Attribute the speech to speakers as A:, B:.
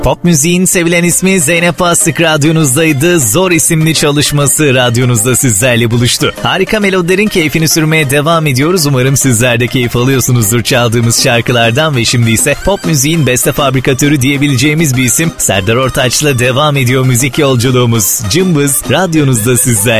A: Pop müziğin sevilen ismi Zeynep Bastık radyonuzdaydı. Zor isimli çalışması radyonuzda sizlerle buluştu. Harika melodilerin keyfini sürmeye devam ediyoruz. Umarım sizler de keyif alıyorsunuzdur çaldığımız şarkılardan ve şimdi ise pop müziğin beste fabrikatörü diyebileceğimiz bir isim Serdar Ortaç'la devam ediyor müzik yolculuğumuz. Cımbız radyonuzda sizler.